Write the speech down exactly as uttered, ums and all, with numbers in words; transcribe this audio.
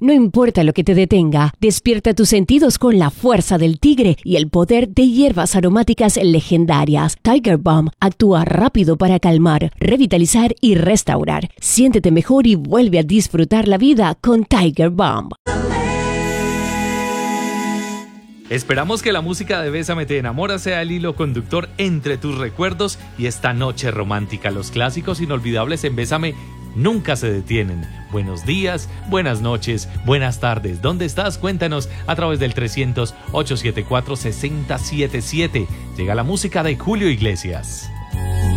No importa lo que te detenga, despierta tus sentidos con la fuerza del tigre y el poder de hierbas aromáticas legendarias. Tiger Balm actúa rápido para calmar, revitalizar y restaurar. Siéntete mejor y vuelve a disfrutar la vida con Tiger Balm. Esperamos que la música de Bésame Te Enamora sea el hilo conductor entre tus recuerdos y esta noche romántica. Los clásicos inolvidables en Bésame nunca se detienen. Buenos días, buenas noches, buenas tardes. ¿Dónde estás? Cuéntanos a través del trescientos, ochocientos setenta y cuatro, sesenta setenta y siete. Llega la música de Julio Iglesias.